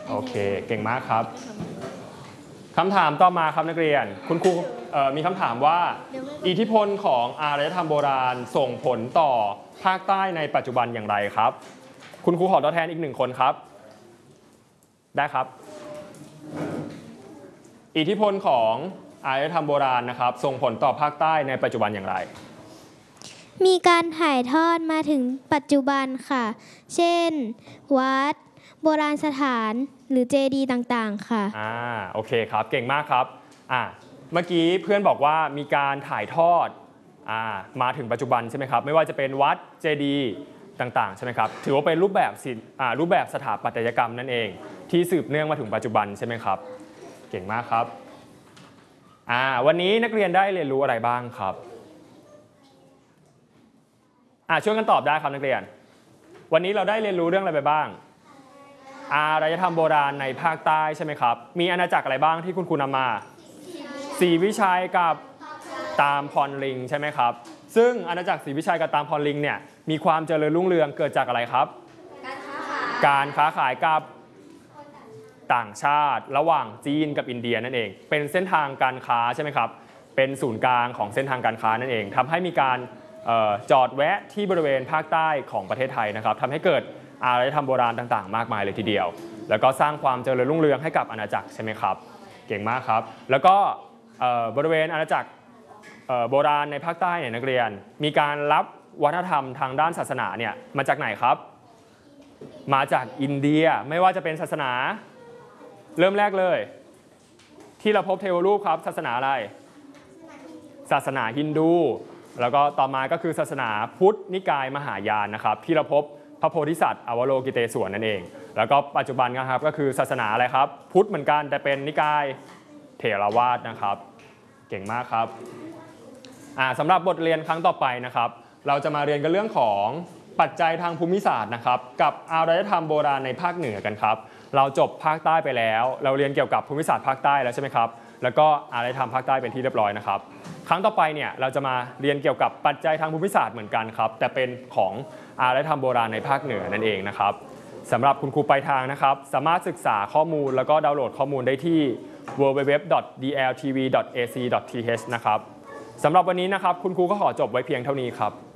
โอเคเก่งมากครับคำถามต่อมาครับนักเรียนคุณครูมีคำถามว่าอิทธิพลของอารยธรรมโบราณส่งผลต่อภาคใต้ในปัจจุบันอย่างไรครับคุณครูขอตัวแทนอีก1 คนครับได้ครับอิทธิพลของอารยธรรมโบราณนะครับส่งผลต่อภาคใต้ในปัจจุบันอย่างไรมีการถ่ายทอดมาถึงปัจจุบันค่ะเช่นวัดโบราณสถานหรือเจดีย์ต่างๆค่ะโอเคครับเก่งมากครับเมื่อกี้เพื่อนบอกว่ามีการถ่ายทอดมาถึงปัจจุบันใช่ไหมครับไม่ว่าจะเป็นวัดเจดีย์ต่างๆใช่ไหมครับถือว่าเป็นรูปแบบสถาปัตยกรรมนั่นเองที่สืบเนื่องมาถึงปัจจุบันใช่ไหมครับเก่งมากครับวันนี้นักเรียนได้เรียนรู้อะไรบ้างครับช่วยกันตอบได้ครับนักเรียนวันนี้เราได้เรียนรู้เรื่องอะไรไปบ้างอารยธรรมโบราณในภาคใต้ใช่ไหมครับมีอาณาจักรอะไรบ้างที่คุณครูนำมาศรีวิชัยกับตามพรลิงใช่ไหมครับซึ่งอาณาจักรศรีวิชัยกับตามพรลิงเนี่ยมีความเจริญรุ่งเรืองเกิดจากอะไรครับการค้าขายกับต่างชาติระหว่างจีนกับอินเดียนั่นเองเป็นเส้นทางการค้าใช่ไหมครับเป็นศูนย์กลางของเส้นทางการค้านั่นเองทำให้มีการจอดแวะที่บริเวณภาคใต้ของประเทศไทยนะครับทำให้เกิดอารยธรรมโบราณต่างๆมากมายเลยทีเดียวแล้วก็สร้างความเจริญรุ่งเรืองให้กับอาณาจักรใช่ไหมครับเก่งมากครับแล้วก็บริเวณอาณาจักรโบราณในภาคใต้เนี่ยนักเรียนมีการรับวัฒนธรรมทางด้านศาสนาเนี่ยมาจากไหนครับมาจากอินเดียไม่ว่าจะเป็นศาสนาเริ่มแรกเลยที่เราพบเทวรูปครับศาสนาอะไรศาสนาฮินดูแล้วก็ต่อมาก็คือศาสนาพุทธนิกายมหายานนะครับที่เราพบพระโพธิสัตว์อวโลกิเตศวรนั่นเองแล้วก็ปัจจุบันนะครับก็คือศาสนาอะไรครับพุทธเหมือนกันแต่เป็นนิกายเถรวาทนะครับเก่งมากครับสำหรับบทเรียนครั้งต่อไปนะครับเราจะมาเรียนกันเรื่องของปัจจัยทางภูมิศาสตร์นะครับกับอารยธรรมโบราณในภาคเหนือกันครับเราจบภาคใต้ไปแล้วเราเรียนเกี่ยวกับภูมิศาสตร์ภาคใต้แล้วใช่ไหมครับแล้วก็อารยธรรมภาคใต้เป็นที่เรียบร้อยนะครับครั้งต่อไปเนี่ยเราจะมาเรียนเกี่ยวกับปัจจัยทางภูมิศาสตร์เหมือนกันครับแต่เป็นของอารยธรรมโบราณในภาคเหนือนั่นเองนะครับสำหรับคุณครูปลายทางนะครับสามารถศึกษาข้อมูลแล้วก็ดาวน์โหลดข้อมูลได้ที่ www.dltv.ac.th นะครับสำหรับวันนี้นะครับคุณครูก็ขอจบไว้เพียงเท่านี้ครับ